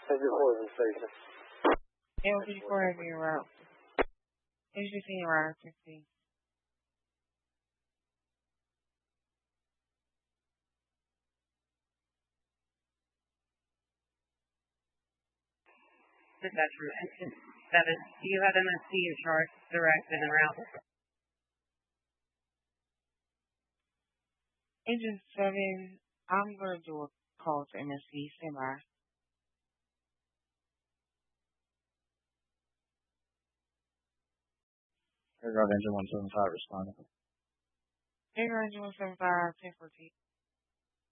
Engine 4 is in station. AOB4 heavy route. HGC route 15. Dispatcher, Engine 7. You had MSC in charge, direct and en route. Engine 7, I'm going to do a call to MSC. Stand by. Airguard Engine 175 responding. Airguard Engine 175, 1014.